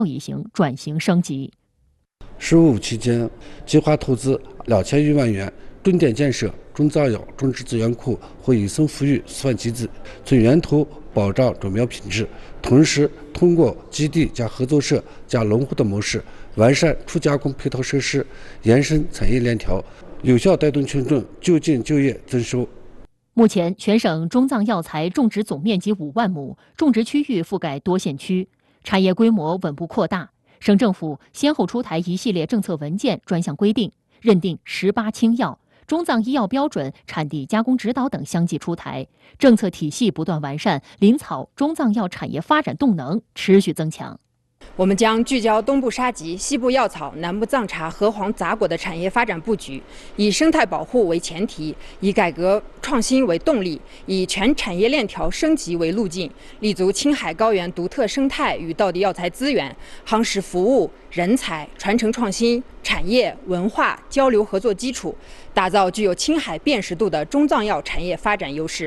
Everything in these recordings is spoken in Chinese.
已行转型升级。 15期间，计划投资2000余万元，重点建设中造药种植资源库和野生富裕示范基地，从源头保障种苗品质，同时通过基地加合作社加农户的模式，完善初加工配套设施，延伸产业链条，有效带动群众就近就业增收。 目前，全省中藏药材种植总面积5万亩，种植区域覆盖多县区，产业规模稳步扩大。省政府先后出台一系列政策文件、专项规定，认定18轻药、中藏医药标准、产地加工指导等相继出台，政策体系不断完善，林草中藏药产业发展动能持续增强。 我们将聚焦东部沙棘、西部药草、南部藏茶、河黄杂果的产业发展布局，以生态保护为前提，以改革创新为动力，以全产业链条升级为路径，立足青海高原独特生态与道地药材资源，夯实服务、人才、传承创新、产业文化交流合作基础，打造具有青海辨识度的中藏药产业发展优势。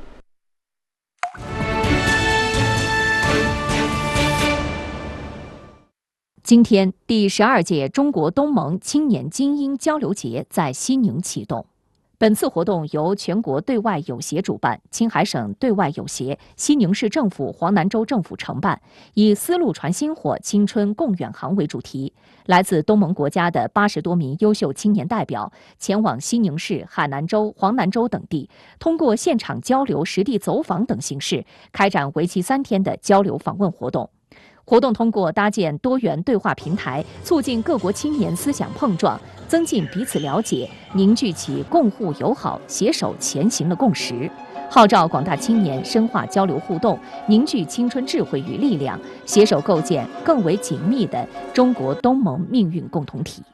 今天，第12届中国东盟青年精英交流节在西宁启动。本次活动由全国对外友协主办，青海省对外友协、西宁市政府、黄南州政府承办，以“丝路传薪火，青春共远航”为主题。来自东盟国家的80多名优秀青年代表前往西宁市、海南州、黄南州等地，通过现场交流、实地走访等形式，开展为期3天的交流访问活动。活动通过搭建多元对话平台，促进各国青年思想碰撞，增进彼此了解，凝聚起共互友好、携手前行的共识，号召广大青年深化交流互动，凝聚青春智慧与力量，携手构建更为紧密的中国东盟命运共同体。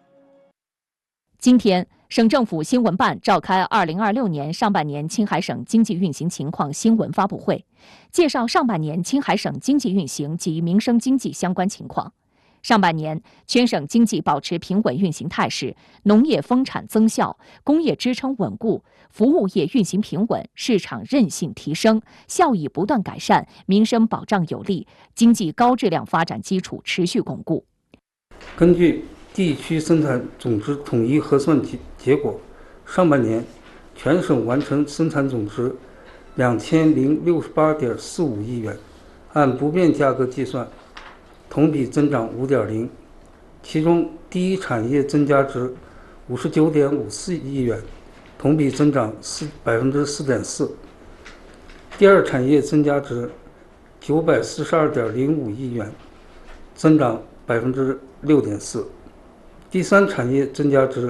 今天，省政府新闻办召开2026年上半年青海省经济运行情况新闻发布会，介绍上半年青海省经济运行及民生经济相关情况。上半年，全省经济保持平稳运行态势，农业丰产增效，工业支撑稳固，服务业运行平稳，市场韧性提升，效益不断改善，民生保障有力，经济高质量发展基础持续巩固。 根据地区生产总值统一核算结果，上半年全省完成生产总值2068.45亿元，按不变价格计算，同比增长5.0%，其中第一产业增加值59.54亿元，同比增长4.4%，第二产业增加值942.05亿元，增长6.4%，第三产业增加值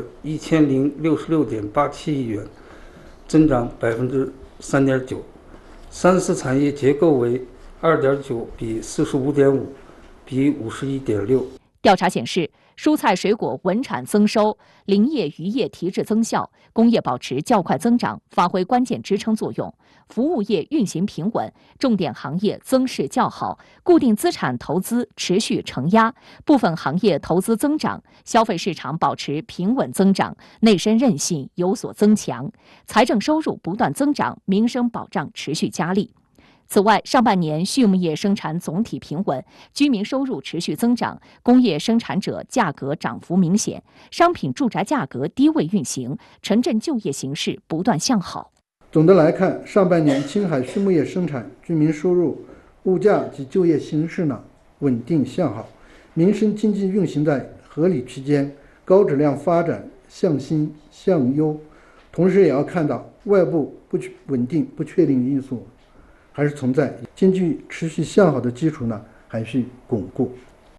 1066.87亿元，增长3.9%，三四产业结构为2.9比45.5比51.6。 调查显示，蔬菜水果稳产增收，林业渔业提质增效，工业保持较快增长，发挥关键支撑作用；服务业运行平稳，重点行业增势较好，固定资产投资持续承压，部分行业投资增长，消费市场保持平稳增长，内生韧性有所增强，财政收入不断增长，民生保障持续加力。此外，上半年畜牧业生产总体平稳，居民收入持续增长，工业生产者价格涨幅明显，商品住宅价格低位运行，城镇就业形势不断向好。 总的来看，上半年青海畜牧业生产、居民收入、物价及就业形势呢稳定向好，民生经济运行在合理区间，高质量发展向新向优。同时也要看到外部不稳定、不确定因素还是存在，经济持续向好的基础呢还需巩固。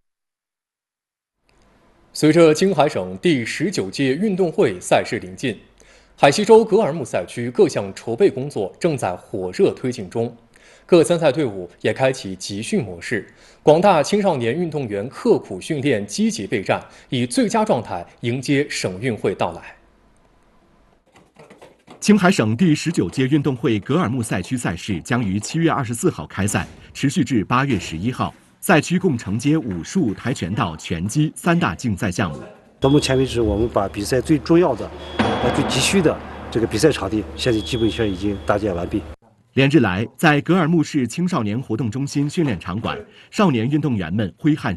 随着青海省第19届运动会赛事临近，海西州格尔木赛区各项筹备工作正在火热推进中，各参赛队伍也开启集训模式，广大青少年运动员刻苦训练，积极备战，以最佳状态迎接省运会到来。 青海省第19届运动会格尔木赛区赛事将于7月24号开赛，持续至8月11号。赛区共承接武术、跆拳道、拳击3大竞赛项目。 到目前为止，我们把比赛最重要的、最急需的这个比赛场地，现在基本上已经搭建完毕。 连日来，在格尔木市青少年活动中心训练场馆，少年运动员们挥汗